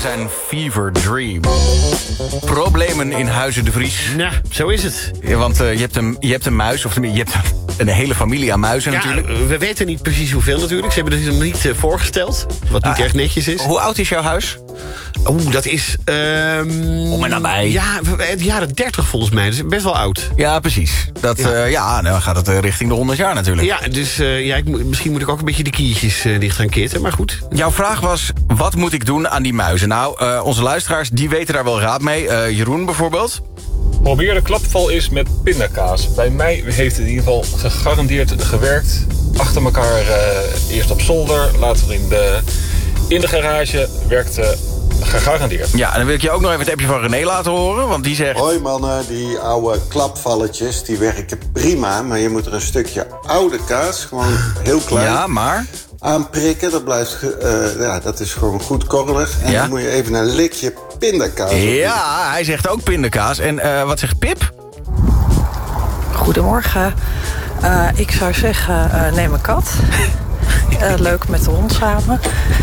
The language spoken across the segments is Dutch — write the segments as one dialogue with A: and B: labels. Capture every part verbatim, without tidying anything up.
A: zijn Fever Dream. Problemen in Huizen de Vries.
B: Nou, zo is het.
A: Ja, want uh, je, hebt een, je hebt een muis, of je hebt een hele familie aan muizen
B: ja,
A: natuurlijk.
B: We weten niet precies hoeveel natuurlijk. Ze hebben het nog niet uh, voorgesteld. Wat niet ah, echt netjes is.
A: Hoe oud is jouw huis?
B: Oeh, dat is... Um,
A: Om en nabij.
B: Ja, de jaren dertig volgens mij. Dat is best wel oud.
A: Ja, precies. Dat, ja, uh, ja dan gaat het uh, richting de honderd jaar natuurlijk.
B: Ja, dus uh, ja, ik, misschien moet ik ook een beetje de kiertjes uh, dicht gaan kitten, maar goed.
A: Jouw vraag was, wat moet ik doen aan die muizen? Nou, uh, onze luisteraars, die weten daar wel raad mee. Uh, Jeroen bijvoorbeeld.
C: Probeer de klapval eens met pindakaas. Bij mij heeft het in ieder geval gegarandeerd gewerkt. Achter elkaar uh, eerst op zolder, later in de, in de garage. Werkte gegarandeerd.
A: Ja, en dan wil ik je ook nog even het appje van René laten horen. Want die zegt...
D: Hoi mannen, die oude klapvalletjes, die werken prima. Maar je moet er een stukje oude kaas, gewoon heel klein...
A: Ja, maar...
D: aanprikken, dat blijft, uh, ja, dat is gewoon goed korrelig. En ja? Dan moet je even een likje pindakaas op.
A: Ja, hij zegt ook pindakaas. En uh, wat zegt Pip?
E: Goedemorgen. Uh, ik zou zeggen, uh, neem een kat. Uh, leuk met de hond samen.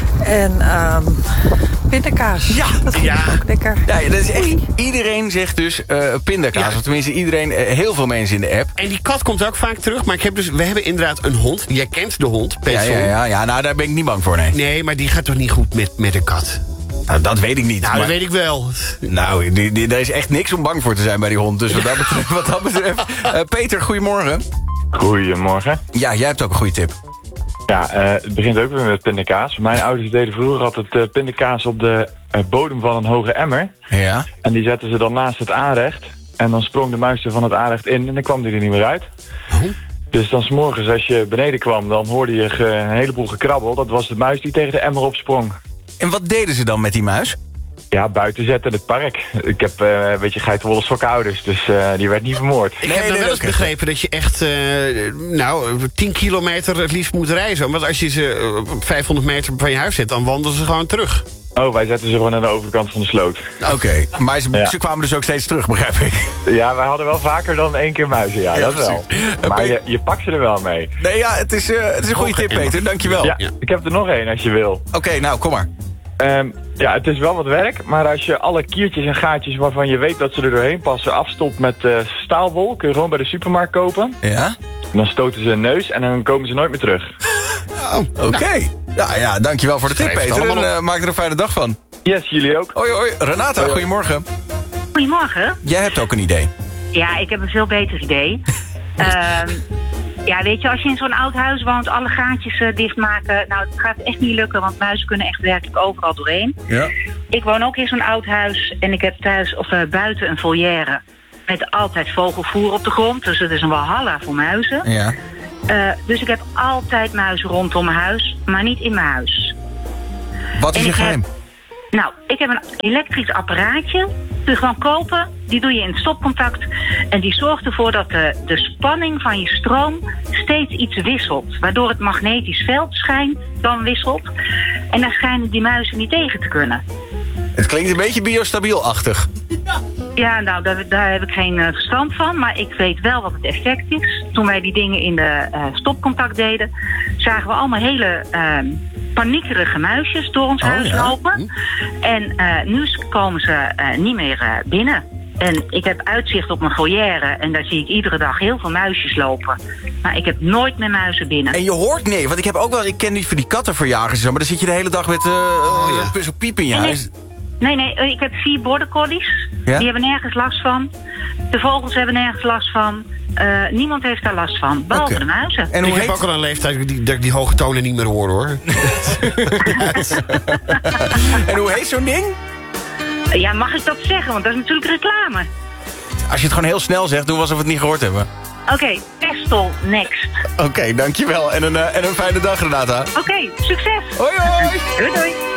E: En um, pindakaas.
A: Ja,
E: dat vind
A: ja.
E: ik ook lekker.
A: Ja, dat is echt, iedereen zegt dus uh, pindakaas. Ja. Of tenminste iedereen, uh, heel veel mensen in de app.
B: En die kat komt ook vaak terug. Maar ik heb dus, we hebben inderdaad een hond. Jij kent de hond,
A: ja, ja, ja, ja, nou daar ben ik niet bang voor, nee.
B: Nee, maar die gaat toch niet goed met, met een kat?
A: Nou, dat weet ik niet.
B: Nou,
A: maar...
B: dat weet ik wel.
A: Nou, die, die, er is echt niks om bang voor te zijn bij die hond. Dus wat dat betreft... Wat dat betreft uh, Peter, goedemorgen.
F: Goedemorgen.
A: Ja, jij hebt ook een goede tip.
F: Ja, uh, het begint ook weer met pindakaas. Mijn ouders deden vroeger altijd uh, pindakaas op de uh, bodem van een hoge emmer.
A: Ja.
F: En die zetten ze dan naast het aanrecht. En dan sprong de muis er van het aanrecht in en dan kwam die er niet meer uit. Oh. Dus dan 's morgens als je beneden kwam, dan hoorde je ge, een heleboel gekrabbel. Dat was de muis die tegen de emmer opsprong.
A: En wat deden ze dan met die muis?
F: Ja, buiten zetten in het park. Ik heb uh, een beetje geitenwolle sokouders, dus uh, die werd niet vermoord.
B: Ik heb nee, nou wel eens begrepen dat je echt, uh, nou, tien kilometer het liefst moet reizen. Want als je ze uh, vijfhonderd meter van je huis zet, dan wandelen ze gewoon terug.
F: Oh, wij zetten ze gewoon aan de overkant van de sloot.
A: Oké, okay. Maar ze, ja. ze kwamen dus ook steeds terug, begrijp ik.
F: Ja, wij hadden wel vaker dan één keer muizen, ja, ja dat wel. Maar je, je pakt ze er wel mee.
A: Nee, ja, het is, uh, het is een goede tip, Peter, dankjewel.
F: Ja, ja, ik heb er nog één als je wil.
A: Oké, okay, nou, kom maar.
F: Um, ja, het is wel wat werk, maar als je alle kiertjes en gaatjes waarvan je weet dat ze er doorheen passen afstopt met uh, staalwol, kun je gewoon bij de supermarkt kopen.
A: Ja?
F: Dan stoten ze een neus en dan komen ze nooit meer terug.
A: Oh, Oké. Okay. Nou ja, dankjewel voor de tip, Peter. En uh, maak er een fijne dag van.
F: Yes, jullie ook.
A: Hoi, hoi. Renata, hoi. Goedemorgen.
G: Goedemorgen.
A: Jij hebt ook een idee.
G: Ja, ik heb een veel beter idee. um, ja, weet je, als je in zo'n oud huis woont, alle gaatjes uh, dichtmaken. Nou, het gaat echt niet lukken, want muizen kunnen echt werkelijk overal doorheen.
A: Ja.
G: Ik woon ook in zo'n oud huis en ik heb thuis of uh, buiten een volière met altijd vogelvoer op de grond. Dus het is een walhalla voor muizen.
A: Ja.
G: Uh, dus ik heb altijd muizen rondom mijn huis, maar niet in mijn huis.
A: Wat is en je geheim?
G: Heb, nou, ik heb een elektrisch apparaatje. Kun je gewoon kopen. Die doe je in het stopcontact. En die zorgt ervoor dat de, de spanning van je stroom steeds iets wisselt. Waardoor het magnetisch veld schijnt, dan wisselt. En daar schijnen die muizen niet tegen te kunnen.
A: Het klinkt een beetje biostabiel-achtig.
G: Ja, nou, daar, daar heb ik geen uh, verstand van. Maar ik weet wel wat het effect is. Toen wij die dingen in de uh, stopcontact deden, zagen we allemaal hele uh, paniekerige muisjes door ons oh, huis ja? lopen. Hm. En uh, nu komen ze uh, niet meer uh, binnen. En ik heb uitzicht op mijn volière en daar zie ik iedere dag heel veel muisjes lopen. Maar ik heb nooit meer muizen binnen.
A: En je hoort nee, want ik heb ook wel, ik ken niet voor die kattenverjagers, maar dan zit je de hele dag met uh, oh, ja. puzzelpiep in je huis.
G: Nee, nee, ik heb vier border collies. Ja? Die hebben nergens last van. De vogels hebben nergens last van. Uh, niemand heeft daar last van, behalve okay. de muizen.
B: En hoe ik heet... heb ook al een leeftijd die, dat ik die hoge tonen niet meer hoor, hoor.
A: En hoe heet zo'n ding?
G: Ja, mag ik dat zeggen? Want dat is natuurlijk reclame.
A: Als je het gewoon heel snel zegt, doen we alsof we het niet gehoord hebben.
G: Oké, okay, Pestel next.
A: Oké, okay, dankjewel. En een, uh, en een fijne dag, Renata.
G: Oké, okay, succes.
A: Hoi, hoi.
G: Doei, doei.